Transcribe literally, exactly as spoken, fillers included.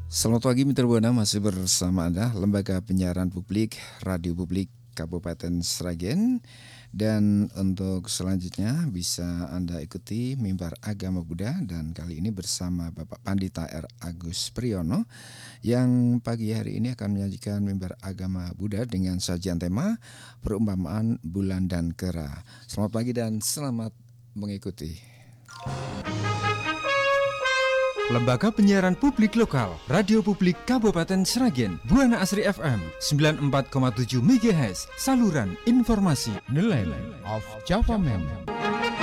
Selamat pagi Mitra Buana, masih bersama Anda Lembaga Penyiaran Publik Radio Publik Kabupaten Sragen. Dan untuk selanjutnya bisa Anda ikuti Mimbar Agama Buddha, dan kali ini bersama Bapak Pandita R. Agus Priyono yang pagi hari ini akan menyajikan Mimbar Agama Buddha dengan sajian tema Perumpamaan Bulan dan Kera. Selamat pagi dan selamat mengikuti. Lembaga Penyiaran Publik Lokal Radio Publik Kabupaten Sragen, Buana Asri F M sembilan puluh empat koma tujuh MHz, saluran informasi. The Land of Java Man.